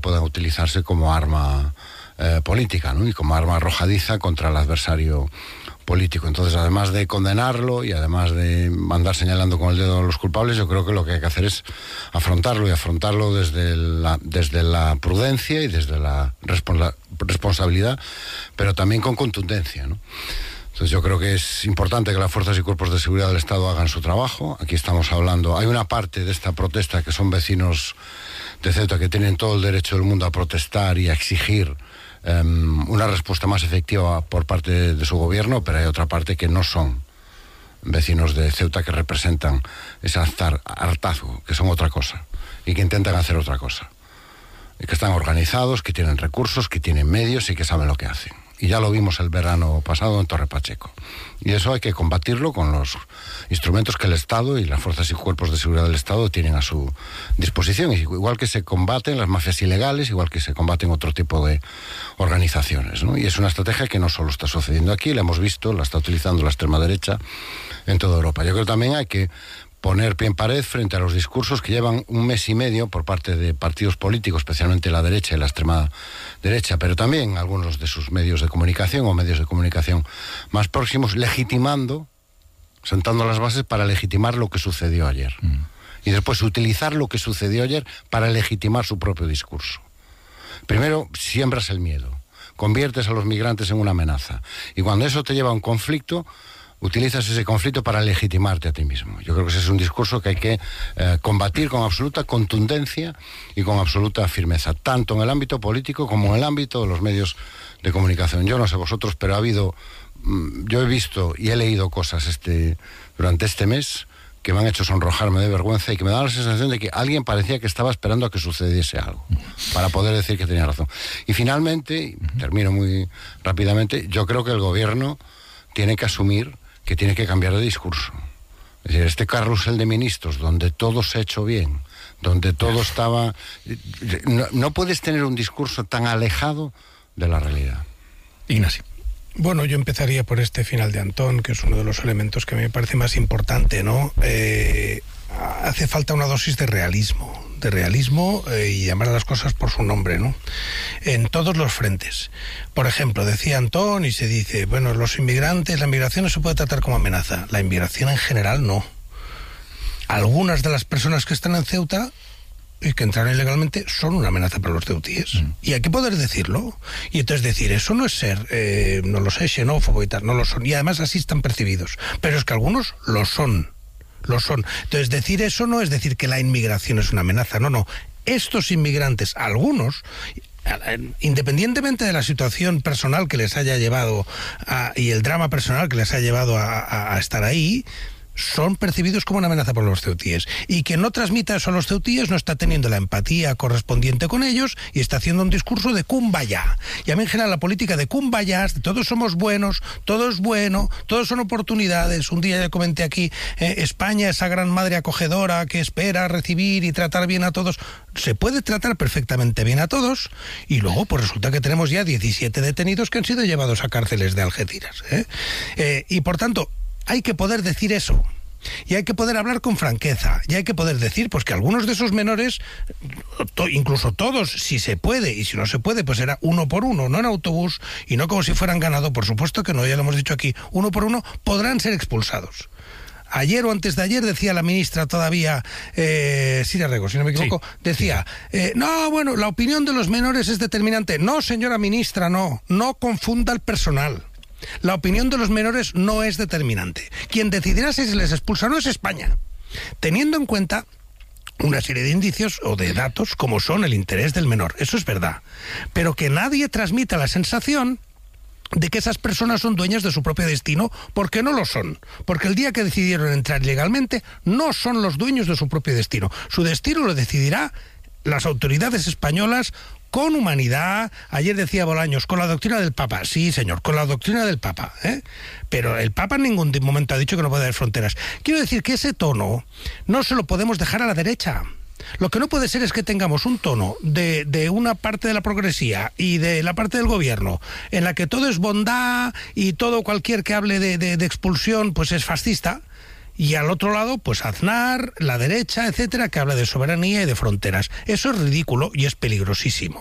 puedan utilizarse como arma política, ¿no? Y como arma arrojadiza contra el adversario político. Entonces, además de condenarlo y además de andar señalando con el dedo a los culpables, yo creo que lo que hay que hacer es afrontarlo, y afrontarlo desde la prudencia y desde la responsabilidad, pero también con contundencia, ¿no? Entonces yo creo que es importante que las fuerzas y cuerpos de seguridad del Estado hagan su trabajo. Aquí estamos hablando, hay una parte de esta protesta que son vecinos de Ceuta que tienen todo el derecho del mundo a protestar y a exigir una respuesta más efectiva por parte de su gobierno, pero hay otra parte que no son vecinos de Ceuta, que representan ese hartazgo, que son otra cosa y que intentan hacer otra cosa, y que están organizados, que tienen recursos, que tienen medios y que saben lo que hacen. Y ya lo vimos el verano pasado en Torre Pacheco. Y eso hay que combatirlo con los instrumentos que el Estado y las fuerzas y cuerpos de seguridad del Estado tienen a su disposición. Igual que se combaten las mafias ilegales, igual que se combaten otro tipo de organizaciones, ¿no? Y es una estrategia que no solo está sucediendo aquí, la hemos visto, la está utilizando la extrema derecha en toda Europa. Yo creo que también hay que poner pie en pared frente a los discursos que llevan un mes y medio por parte de partidos políticos, especialmente la derecha y la extrema derecha, pero también algunos de sus medios de comunicación o medios de comunicación más próximos, legitimando, sentando las bases para legitimar lo que sucedió ayer. Y después utilizar lo que sucedió ayer para legitimar su propio discurso. Primero, siembras el miedo, conviertes a los migrantes en una amenaza. Y cuando eso te lleva a un conflicto, utilizas ese conflicto para legitimarte a ti mismo. Yo creo que ese es un discurso que hay que combatir con absoluta contundencia y con absoluta firmeza, tanto en el ámbito político como en el ámbito de los medios de comunicación. Yo no sé vosotros, pero yo he visto y he leído cosas durante este mes que me han hecho sonrojarme de vergüenza y que me da la sensación de que alguien parecía que estaba esperando a que sucediese algo para poder decir que tenía razón. Y finalmente, termino muy rápidamente, yo creo que el gobierno tiene que asumir que tiene que cambiar de discurso. Es decir, este carrusel de ministros donde todo se ha hecho bien, donde todo estaba... No puedes tener un discurso tan alejado de la realidad. Ignacio. Bueno, yo empezaría por este final de Antón, que es uno de los elementos que me parece más importante, ¿no? Hace falta una dosis de realismo y llamar a las cosas por su nombre, ¿no? En todos los frentes. Por ejemplo, decía Antón y se dice, bueno, los inmigrantes, la inmigración no se puede tratar como amenaza. La inmigración en general no. Algunas de las personas que están en Ceuta y que entraron ilegalmente son una amenaza para los ceutíes. Y hay que poder decirlo. Y entonces decir, eso no es ser, no lo sé, xenófobo y tal, no lo son. Y además así están percibidos. Pero es que algunos lo son. Entonces decir eso no es decir que la inmigración es una amenaza, no. Estos inmigrantes, algunos, independientemente de la situación personal que les haya llevado y el drama personal que les haya llevado a estar ahí, son percibidos como una amenaza por los ceutíes. Y quien no transmita eso a los ceutíes no está teniendo la empatía correspondiente con ellos y está haciendo un discurso de kumbaya. Y a mí en general la política de kumbayas, de todos somos buenos, todo es bueno, todos son oportunidades. Un día ya comenté aquí, España, esa gran madre acogedora que espera recibir y tratar bien a todos. Se puede tratar perfectamente bien a todos y luego pues resulta que tenemos ya 17 detenidos que han sido llevados a cárceles de Algeciras. Y por tanto, hay que poder decir eso. Y hay que poder hablar con franqueza. Y hay que poder decir pues que algunos de esos menores, incluso todos, si se puede, y si no se puede, pues será uno por uno, no en autobús, y no como si fueran ganado, por supuesto que no, ya lo hemos dicho aquí, uno por uno, podrán ser expulsados. Ayer o antes de ayer decía la ministra todavía, Siria Rego, si no me equivoco, sí, decía, no, bueno, la opinión de los menores es determinante. No, señora ministra, no confunda el personal. La opinión de los menores no es determinante. Quien decidirá si se les expulsa o no es España, teniendo en cuenta una serie de indicios o de datos como son el interés del menor. Eso es verdad. Pero que nadie transmita la sensación de que esas personas son dueñas de su propio destino, porque no lo son. Porque el día que decidieron entrar ilegalmente, no son los dueños de su propio destino. Su destino lo decidirá las autoridades españolas con humanidad. Ayer decía Bolaños, con la doctrina del Papa. Sí, señor, con la doctrina del Papa, pero el Papa en ningún momento ha dicho que no puede haber fronteras. Quiero decir que ese tono no se lo podemos dejar a la derecha. Lo que no puede ser es que tengamos un tono de una parte de la progresía y de la parte del gobierno en la que todo es bondad y todo cualquier que hable de expulsión pues es fascista, Y al otro lado, pues Aznar, la derecha, etcétera, que habla de soberanía y de fronteras. Eso es ridículo y es peligrosísimo.